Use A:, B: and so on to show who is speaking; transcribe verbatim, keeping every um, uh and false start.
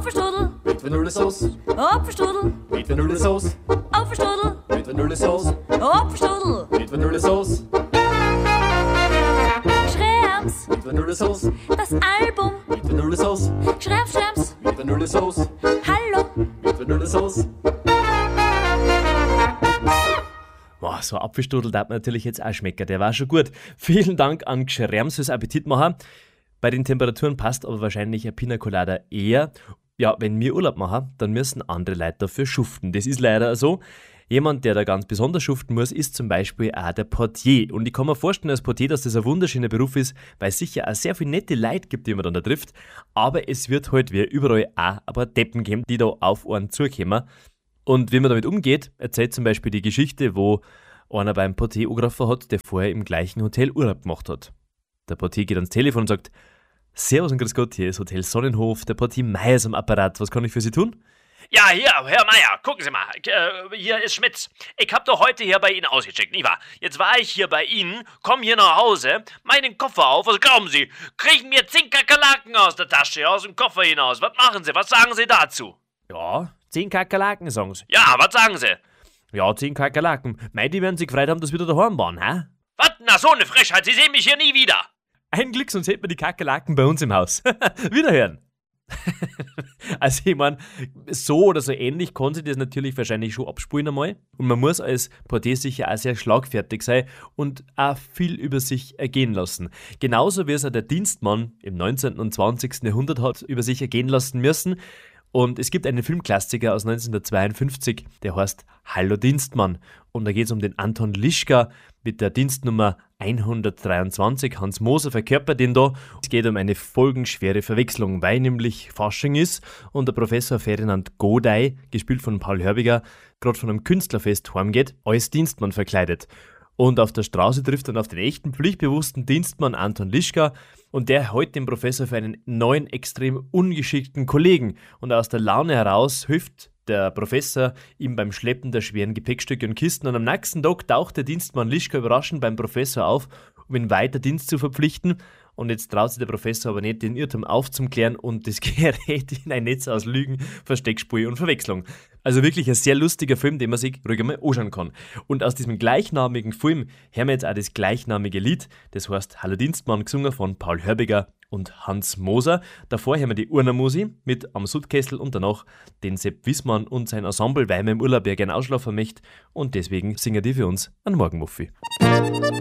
A: Apfelstrudel
B: mit Vanillesauce,
A: Apfelstrudel
B: mit Vanillesauce,
A: Apfelstrudel
B: mit Vanillesauce,
A: Apfelstrudel
B: mit Vanillesauce,
A: Schrems,
B: mit Vanillesauce,
A: das Album
B: mit Vanillesauce,
A: Schrems, Schrems,
B: mit Vanillesauce,
A: Hallo.
B: mit Vanillesauce.
C: Boah, so ein Apfelstrudel darf man natürlich jetzt auch schmecken, der war schon gut. Vielen Dank an Gschrems fürs Appetitmachen. Bei den Temperaturen passt aber wahrscheinlich ein Pina Colada eher. Ja, wenn wir Urlaub machen, dann müssen andere Leute dafür schuften. Das ist leider so. Jemand, der da ganz besonders schuften muss, ist zum Beispiel auch der Portier. Und ich kann mir vorstellen als Portier, dass das ein wunderschöner Beruf ist, weil es sicher auch sehr viele nette Leute gibt, die man dann da trifft. Aber es wird halt wie überall auch ein paar Deppen geben, die da auf einen zukommen. Und wie man damit umgeht, erzählt zum Beispiel die Geschichte, wo einer beim Portier angerufen hat, der vorher im gleichen Hotel Urlaub gemacht hat. Der Portier geht ans Telefon und sagt: Servus und grüß Gott, hier ist Hotel Sonnenhof, der Portier Meier ist am Apparat, was kann ich für Sie tun?
D: Ja, hier, Herr Meier, gucken Sie mal, äh, hier ist Schmitz. Ich hab doch heute hier bei Ihnen ausgecheckt, nicht wahr? Jetzt war ich hier bei Ihnen, komm hier nach Hause, meinen Koffer auf, was glauben Sie? Kriegen mir zehn Kakerlaken aus der Tasche, aus dem Koffer hinaus. Was machen Sie, was sagen Sie dazu?
C: Ja, zehn Kakerlaken, sagen Sie.
D: Ja, was sagen Sie?
C: Ja, zehn Kakerlaken. Mei, die werden sich gefreut haben, dass wir wieder daheim waren, hä?
D: Was? Na, so eine Frechheit, Sie sehen mich hier nie wieder.
C: Ein Glück, sonst hätten wir die Kakerlaken bei uns im Haus. Wiederhören. Also ich meine, so oder so ähnlich kann sich das natürlich wahrscheinlich schon abspulen einmal. Und man muss als Portier sicher auch sehr schlagfertig sein und auch viel über sich ergehen lassen. Genauso wie es auch der Dienstmann im neunzehnten und zwanzigsten Jahrhundert hat über sich ergehen lassen müssen. Und es gibt einen Filmklassiker aus neunzehnhundertzweiundfünfzig, der heißt Hallo Dienstmann. Und da geht es um den Anton Lischka mit der Dienstnummer hundertdreiundzwanzig. Hans Moser verkörpert den da. Es geht um eine folgenschwere Verwechslung, weil nämlich Fasching ist und der Professor Ferdinand Godey, gespielt von Paul Hörbiger, gerade von einem Künstlerfest heimgeht, als Dienstmann verkleidet. Und auf der Straße trifft dann auf den echten, pflichtbewussten Dienstmann Anton Lischka und der hält den Professor für einen neuen, extrem ungeschickten Kollegen. Und aus der Laune heraus hilft der Professor ihm beim Schleppen der schweren Gepäckstücke und Kisten. Und am nächsten Tag taucht der Dienstmann Lischka überraschend beim Professor auf, um ihn weiter Dienst zu verpflichten. Und jetzt traut sich der Professor aber nicht, den Irrtum aufzuklären und das gerät in ein Netz aus Lügen, Versteckspiel und Verwechslung. Also wirklich ein sehr lustiger Film, den man sich ruhig einmal anschauen kann. Und aus diesem gleichnamigen Film hören wir jetzt auch das gleichnamige Lied, das heißt Hallo Dienstmann, gesungen von Paul Hörbiger und Hans Moser. Davor hören wir die Urner Musi mit Am Sudkessel und danach den Sepp Wissmann und sein Ensemble, weil man im Urlaub ja gerne ausschlafen möchte und deswegen singen die für uns einen Morgenmuffi.